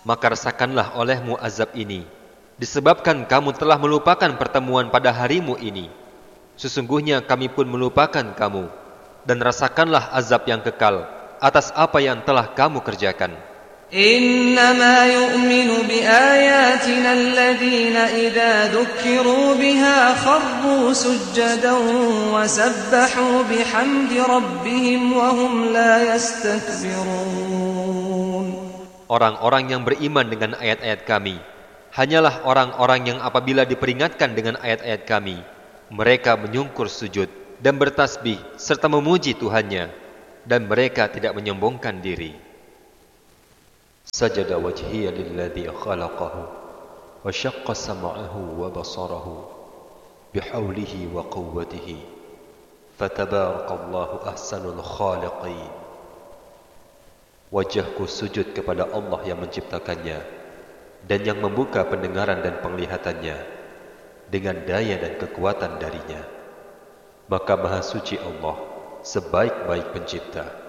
maka rasakanlah olehmu azab ini, disebabkan kamu telah melupakan pertemuan pada harimu ini. Sesungguhnya kami pun melupakan kamu, dan rasakanlah azab yang kekal atas apa yang telah kamu kerjakan. إنما يؤمن بآياتنا الذين إذا ذكروا بها خروا سجدا وسبحوا بحمد ربهم وهم لا يستكبرون. Orang-orang yang beriman dengan ayat-ayat kami hanyalah orang-orang yang apabila diperingatkan dengan ayat-ayat kami, mereka menyungkur sujud dan bertasbih serta memuji Tuhannya, dan mereka tidak menyombongkan diri. Sajada wajhiya lilladzi khalaqahu wa syaqqa sam'ahu wa basarahu bihaulihi wa quwwatihi fatabarakallahu ahsanul khaliqin. Wajahku sujud kepada Allah yang menciptakannya dan yang membuka pendengaran dan penglihatannya dengan daya dan kekuatan darinya. Maka maha suci Allah, sebaik-baik pencipta.